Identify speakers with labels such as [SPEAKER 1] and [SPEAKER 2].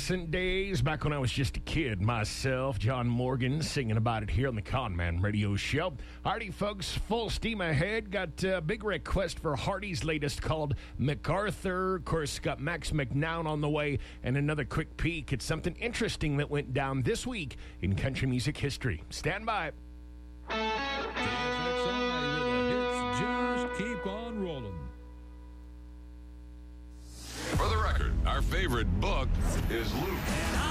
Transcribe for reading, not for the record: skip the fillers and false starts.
[SPEAKER 1] reminiscent days back when I was just a kid myself. John Morgan singing about it here on the Con Man Radio Show. Hardy folks, full steam ahead. Got a big request for Hardy's latest called MacArthur. Of course, got Max McNown on the way, and another quick peek at something interesting that went down this week in country music history. Stand by.
[SPEAKER 2] KFXI with the hits just keep on rolling.
[SPEAKER 3] For the record, our favorite book is Luke.